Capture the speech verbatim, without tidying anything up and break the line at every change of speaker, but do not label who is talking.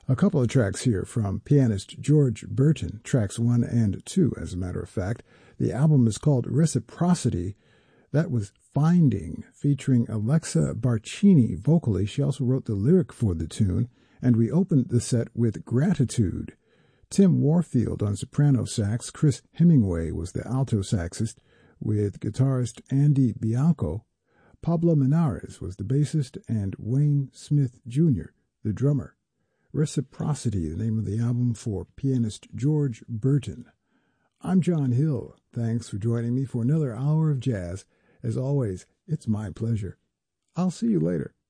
A couple of tracks here from pianist George Burton, tracks one and two, as a matter of fact. The album is called Reciprocity. That was Finding, featuring Alexa Barcini vocally. She also wrote the lyric for the tune, and we opened the set with Gratitude. Tim Warfield on soprano sax, Chris Hemingway was the alto saxist, with guitarist Andy Bianco. Pablo Minares was the bassist, and Wayne Smith Junior the drummer. Reciprocity, the name of the album for pianist George Burton. I'm John Hill. Thanks for joining me for another hour of jazz. As always, it's my pleasure. I'll see you later.